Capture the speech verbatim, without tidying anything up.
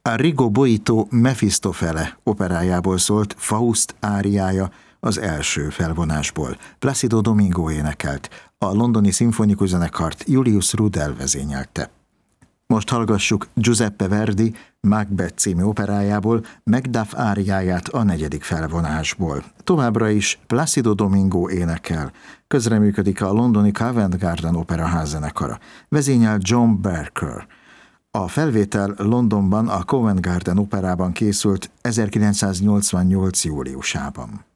Arrigo Boito Mefistofele operájából szólt Faust áriája az első felvonásból. Plácido Domingo énekelt, a londoni szimfonikus zenekart Julius Rudel vezényelte. Most hallgassuk Giuseppe Verdi Macbeth című operájából Macduff áriáját a negyedik felvonásból. Továbbra is Plácido Domingo énekel, közreműködik a londoni Covent Garden Operaház zenekara. Vezényel John Barker. A felvétel Londonban a Covent Garden Operában készült ezerkilencszáznyolcvannyolc júliusában.